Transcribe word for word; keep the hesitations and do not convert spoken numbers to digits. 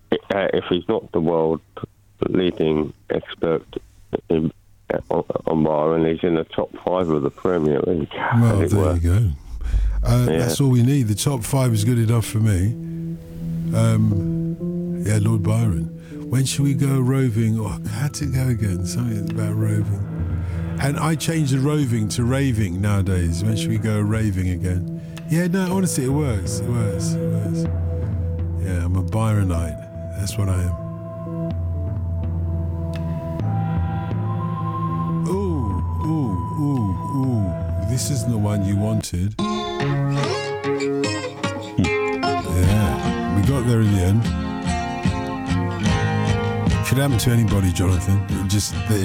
uh, if he's not the world leading expert in, uh, on, on Byron, he's in the top five of the Premier League. Well, there were. you go. Uh, yeah. That's all we need. The top five is good enough for me. Um, yeah, Lord Byron. When should we go roving? Oh, how'd it go again? Something about roving. And I changed the roving to raving nowadays. When should we go raving again? Yeah, no, honestly, it works. It works. It works. Yeah, I'm a Byronite. That's what I am. Ooh, ooh, ooh, ooh. This isn't the one you wanted. Yeah, we got there in the end. Could happen to anybody, Jonathan. It just it